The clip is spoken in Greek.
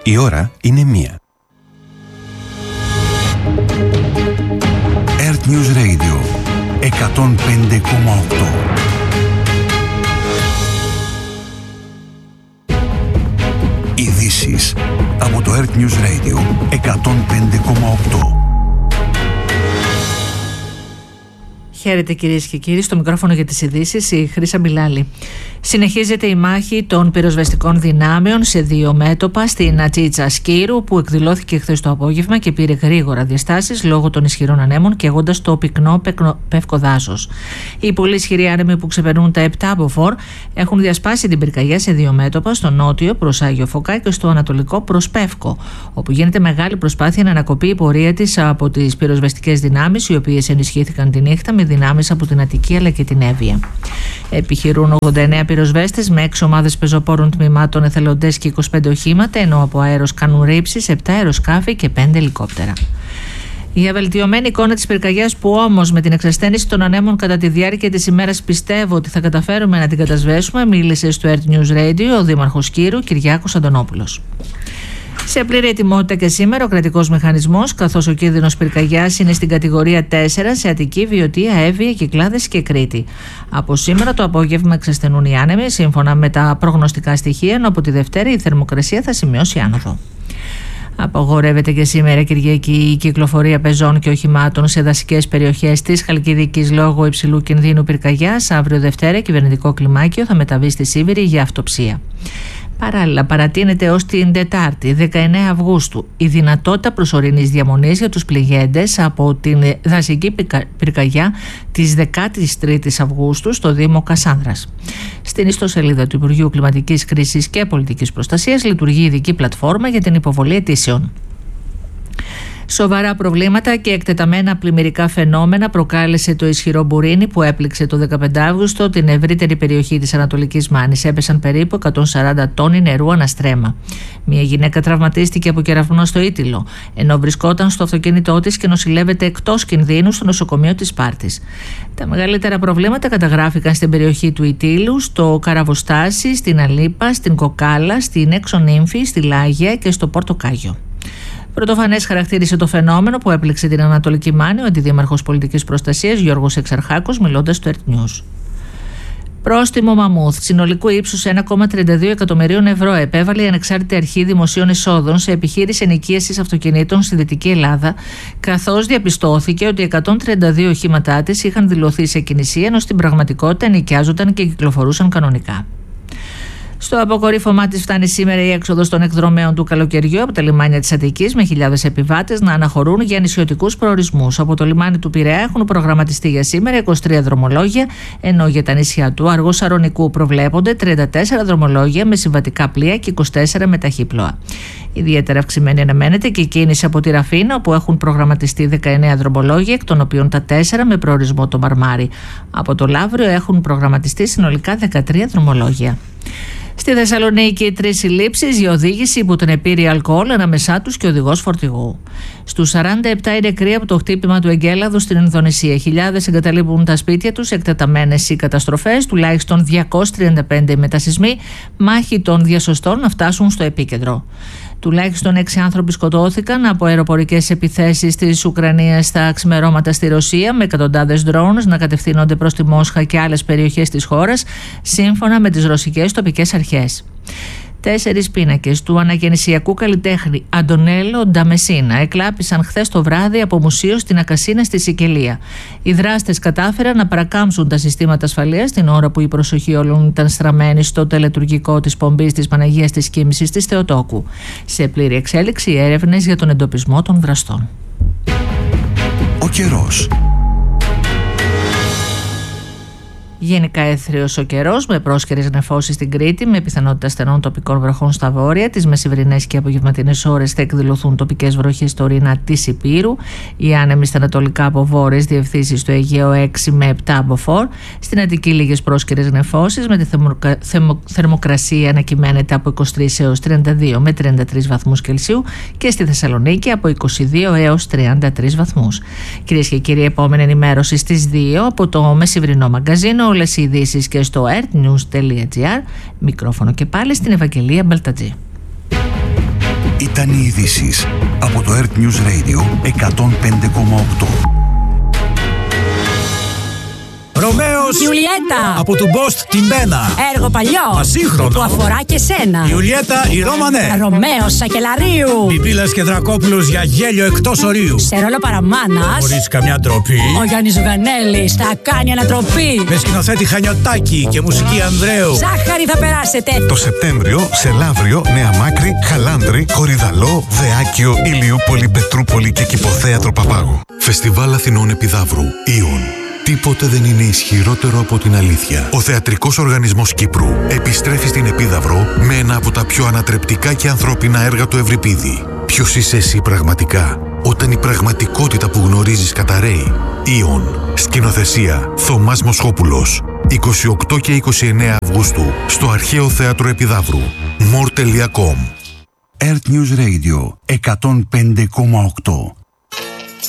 Η ώρα είναι 1. Earth News Radio 105,8. Ειδήσεις από το Earth News Radio 105,8. Χαίρετε κυρίες και κύριοι, στο μικρόφωνο για τις ειδήσεις η Χρύσα Μπιλάλη. Συνεχίζεται η μάχη των πυροσβεστικών δυνάμεων σε δύο μέτωπα στην Ατζίτσα Σκύρου, που εκδηλώθηκε χθες το απόγευμα και πήρε γρήγορα διαστάσεις λόγω των ισχυρών ανέμων και έχοντας το πυκνό πεύκο δάσος. Οι πολύ ισχυροί άνεμοι που ξεπερνούν τα 7 μποφόρ έχουν διασπάσει την πυρκαγιά σε δύο μέτωπα, στο νότιο προς Άγιο Φωκά και στο ανατολικό προς Πεύκο, όπου γίνεται μεγάλη προσπάθεια να ανακοπεί η πορεία της από τις πυροσβεστικές δυνάμεις, οι οποίες ενισχύθηκαν τη νύχτα με δυνάμεις από την Αττική αλλά και την Εύβοια. Επιχειρούν 89 πυροσβέστες με 6 ομάδες πεζοπόρων τμήματων, εθελοντές και 25 οχήματα, ενώ από αέρος κάνουν ρήψεις 7 αεροσκάφη και 5 ελικόπτερα. Για βελτιωμένη εικόνα της πυρκαγιάς, που όμως με την εξασθένηση των ανέμων κατά τη διάρκεια της ημέρας πιστεύω ότι θα καταφέρουμε να την κατασβέσουμε, μίλησε στο Earth News Radio ο Δήμαρχος Κύρου, Κυριάκος Αντωνόπουλος. Σε πλήρη ετοιμότητα και σήμερα ο κρατικός μηχανισμός, καθώς ο κίνδυνος πυρκαγιάς είναι στην κατηγορία 4 σε Αττική, Βιωτία, Εύβοια, Κυκλάδες και Κρήτη. Από σήμερα το απόγευμα εξασθενούν οι άνεμοι, σύμφωνα με τα προγνωστικά στοιχεία, ενώ από τη Δευτέρα η θερμοκρασία θα σημειώσει άνοδο. Απαγορεύεται και σήμερα Κυριακή η κυκλοφορία πεζών και οχημάτων σε δασικές περιοχές της Χαλκιδικής λόγω υψηλού κινδύνου πυρκαγιάς. Αύριο Δευτέρα κυβερνητικό κλιμάκιο θα μεταβεί στη Σίβηρη για αυτοψία. Παράλληλα, παρατείνεται ως την Τετάρτη, 19 Αυγούστου, η δυνατότητα προσωρινής διαμονής για τους πληγέντες από την δασική πυρκαγιά της 13ης Αυγούστου στο Δήμο Κασάνδρας. Στην ιστοσελίδα του Υπουργείου Κλιματικής Κρίσης και Πολιτικής Προστασίας λειτουργεί ειδική πλατφόρμα για την υποβολή αιτήσεων. Σοβαρά προβλήματα και εκτεταμένα πλημμυρικά φαινόμενα προκάλεσε το ισχυρό μπουρίνι που έπληξε το 15 Αύγουστο την ευρύτερη περιοχή της Ανατολικής Μάνης. Έπεσαν περίπου 140 τόνοι νερού αναστρέμα. Μια γυναίκα τραυματίστηκε από κεραυνό στο Ήτυλο, ενώ βρισκόταν στο αυτοκίνητό της και νοσηλεύεται εκτός κινδύνου στο νοσοκομείο της Σπάρτης. Τα μεγαλύτερα προβλήματα καταγράφηκαν στην περιοχή του Ητύλου, στο Καραβοστάσι, στην Αλίπα, στην Κοκάλα, στην Έξω Νύμφη, στη Λάγια και στο Πόρτο Κάγιο. Πρωτοφανές χαρακτήρισε το φαινόμενο που έπληξε την Ανατολική Μάνη ο Αντιδήμαρχος Πολιτικής Προστασίας Γιώργος Εξαρχάκος, μιλώντας στο Earth News. Πρόστιμο μαμούθ συνολικού ύψους 1,32 εκατομμυρίων ευρώ επέβαλε η Ανεξάρτητη Αρχή Δημοσίων Εισόδων σε επιχείρηση ενοικίασης αυτοκινήτων στη Δυτική Ελλάδα, καθώς διαπιστώθηκε ότι 132 οχήματά της είχαν δηλωθεί σε κινησία, ενώ στην πραγματικότητα ενοικιάζονταν και κυκλοφορούσαν κανονικά. Στο αποκορύφωμά της φτάνει σήμερα η έξοδος των εκδρομέων του καλοκαιριού από τα λιμάνια της Αττικής, με χιλιάδες επιβάτες να αναχωρούν για νησιωτικούς προορισμούς. Από το λιμάνι του Πειραιά έχουν προγραμματιστεί για σήμερα 23 δρομολόγια, ενώ για τα νησιά του Αργού Σαρονικού προβλέπονται 34 δρομολόγια με συμβατικά πλοία και 24 με ταχύπλοα. Ιδιαίτερα αυξημένη αναμένεται και η κίνηση από τη Ραφίνα, όπου έχουν προγραμματιστεί 19 δρομολόγια, εκ των οποίων τα 4 με προορισμό το Μαρμάρι. Από το Λαύριο έχουν προγραμματιστεί συνολικά 13 δρομολόγια. Στη Θεσσαλονίκη 3 συλλήψεις για οδήγηση υπό την επίρρεια αλκοόλ, ανάμεσά τους και οδηγός φορτηγού. Στους 47 οι νεκροί από το χτύπημα του εγκέλαδου στην Ινδονησία. Χιλιάδες εγκαταλείπουν τα σπίτια τους, εκτεταμένες οι καταστροφές, τουλάχιστον 235 μετασυσμοί, μάχη των διασωστών να φτάσουν στο επίκεντρο. Τουλάχιστον 6 άνθρωποι σκοτώθηκαν από αεροπορικές επιθέσεις της Ουκρανίας στα ξημερώματα στη Ρωσία, με εκατοντάδες drones να κατευθύνονται προς τη Μόσχα και άλλες περιοχές της χώρας, σύμφωνα με τις ρωσικές τοπικές αρχές. 4 πίνακες του αναγεννησιακού καλλιτέχνη Αντωνέλο Νταμεσίνα εκλάπησαν χθες το βράδυ από μουσείο στην Ακασίνα στη Σικελία. Οι δράστες κατάφεραν να παρακάμψουν τα συστήματα ασφαλείας την ώρα που η προσοχή όλων ήταν στραμμένη στο τελετουργικό της πομπής της Παναγίας της Κοίμησης της Θεοτόκου. Σε πλήρη εξέλιξη οι έρευνες για τον εντοπισμό των δραστών. Ο καιρός. Γενικά έθριος ο καιρός, με πρόσχερες νεφώσεις στην Κρήτη, με πιθανότητα στενών τοπικών βροχών στα βόρεια. Τις μεσημβρινές και απογευματινές ώρες θα εκδηλωθούν τοπικές βροχές στο ορεινά της Υπήρου. Οι άνεμοι στα ανατολικά από βόρειες διευθύνσεις στο Αιγαίο 6 με 7 μποφόρ. Στην Αττική λίγες πρόσχερες νεφώσεις, με τη θερμοκρασία να κυμαίνεται από 23 έως 32 με 33 βαθμούς Κελσίου και στη Θεσσαλονίκη από 22 έως 33 βαθμούς. Κυρίες και κύριοι, επόμενη ενημέρωση στις 2 από το μεσημβρινό μαγκαζίνο. Όλες οι ειδήσεις και στο earthnews.gr. Μικρόφωνο και πάλι στην Ευαγγελία Μπαλτατζή. Ήταν οι ειδήσεις από το Earth News Radio 105,8. Ρωμαίος Ιουλιέτα από του Μπόστ την Μπένα. Έργο παλιό Ασύγχρονο που αφορά και σένα. Ιουλιέτα η Ρώμανε. Ρωμαίος Σακελαρίου. Πιπίλας και Δρακόπουλος για γέλιο εκτός ορίου. Σε ρόλο παραμάνας Χωρίς καμιά ντροπή. ο Γιάννης Ζουγανέλης θα κάνει ανατροπή. Με σκηνοθέτη Χανιωτάκη και μουσική Ανδρέου. Ζάχαρη θα περάσετε. Το Σεπτέμβριο σε Λαύριο, Νέα Μάκρη, Χαλάνδρη, Κορυδαλό, Δεάκιο, Ηλιούπολη, Πετρούπολη και Κηποθέατρο Παπάγου. Φεστιβάλ Αθηνών Επιδαύρου. Ιον. Τίποτε δεν είναι ισχυρότερο από την αλήθεια. Ο Θεατρικός Οργανισμός Κύπρου επιστρέφει στην Επίδαυρο με ένα από τα πιο ανατρεπτικά και ανθρώπινα έργα του Ευρυπίδη. Ποιος είσαι εσύ πραγματικά, όταν η πραγματικότητα που γνωρίζεις καταραίει? Ιον. Σκηνοθεσία Θωμάς Μοσχόπουλος. 28 και 29 Αυγούστου στο Αρχαίο Θέατρο Επιδαύρου. more.com. Earth News Radio 105,8.